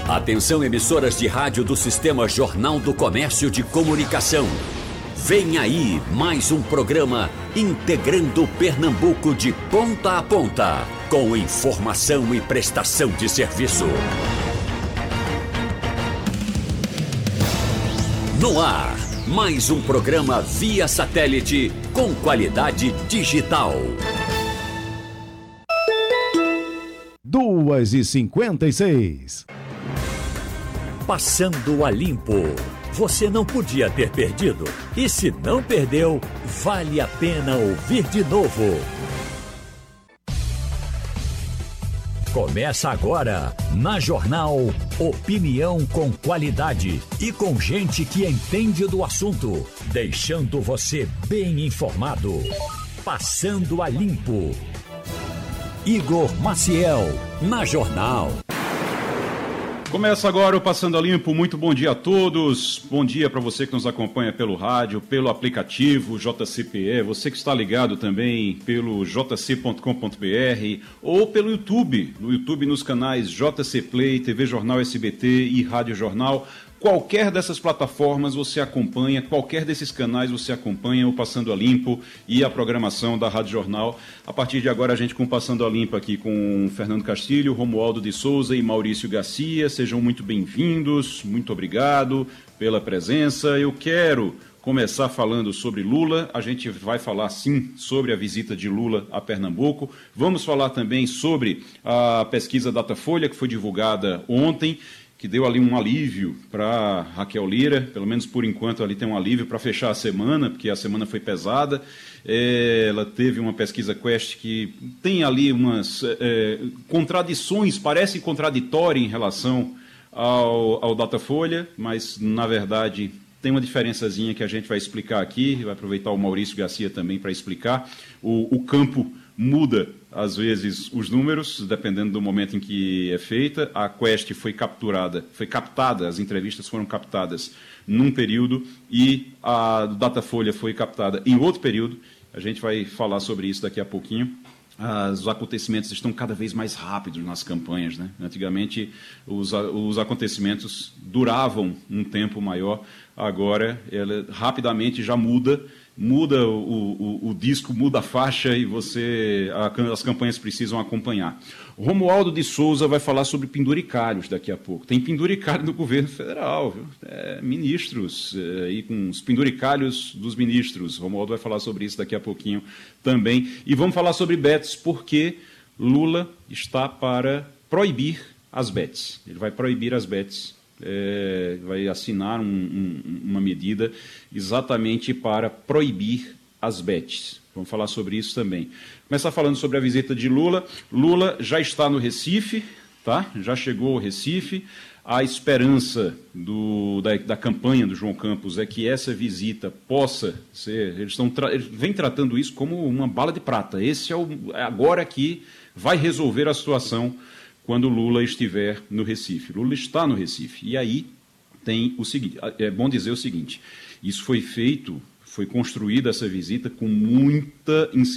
Atenção, emissoras de rádio do Sistema Jornal do Comércio de Comunicação. Vem aí mais um programa integrando Pernambuco de ponta a ponta, com informação e prestação de serviço. No ar, mais um programa via satélite com qualidade digital. 2h56. Passando a limpo. Você não podia ter perdido. E se não perdeu, vale a pena ouvir de novo. Começa agora, na Jornal, opinião com qualidade e com gente que entende do assunto, deixando você bem informado. Passando a limpo. Igor Maciel, na Jornal. Começa agora o Passando a Limpo. Muito bom dia a todos. Bom dia para você que nos acompanha pelo rádio, pelo aplicativo JCPE, você que está ligado também pelo jc.com.br ou pelo YouTube. No YouTube nos canais JC Play, TV Jornal SBT e Rádio Jornal. Qualquer dessas plataformas você acompanha, qualquer desses canais você acompanha o Passando a Limpo e a programação da Rádio Jornal. A partir de agora a gente com o Passando a Limpo aqui com Fernando Castilho, Romualdo de Souza e Maurício Garcia. Sejam muito bem-vindos, muito obrigado pela presença. Eu quero começar falando sobre Lula. A gente vai falar sim sobre a visita de Lula a Pernambuco. Vamos falar também sobre a pesquisa Datafolha que foi divulgada ontem, que deu ali um alívio para Raquel Lira, pelo menos por enquanto ali tem um alívio para fechar a semana, porque a semana foi pesada. Ela teve uma pesquisa Quest que tem ali umas contradições, parece contraditória em relação ao Datafolha, mas na verdade tem uma diferençazinha que a gente vai explicar aqui, vai aproveitar o Maurício Garcia também para explicar. O campo muda, às vezes, os números, dependendo do momento em que é feita. A Quest foi captada, as entrevistas foram captadas num período e a Datafolha foi captada em outro período. A gente vai falar sobre isso daqui a pouquinho. Os acontecimentos estão cada vez mais rápidos nas campanhas, né? Antigamente, os acontecimentos duravam um tempo maior, agora ela rapidamente já muda o disco, muda a faixa e as campanhas precisam acompanhar. Romualdo de Souza vai falar sobre penduricalhos daqui a pouco. Tem penduricalho no governo federal, viu? Ministros, e com os penduricalhos dos ministros. Romualdo vai falar sobre isso daqui a pouquinho também. E vamos falar sobre bets, porque Lula está para proibir as bets. Ele vai proibir as bets. Vai assinar uma medida exatamente para proibir as bets. Vamos falar sobre isso também. Começar falando sobre a visita de Lula. Lula já está no Recife, tá? Já chegou ao Recife. A esperança da campanha do João Campos é que essa visita possa ser... Eles vêm tratando isso como uma bala de prata. Esse é agora que vai resolver a situação quando Lula estiver no Recife. Lula está no Recife. E aí tem o seguinte, é bom dizer o seguinte, isso foi construída essa visita com muita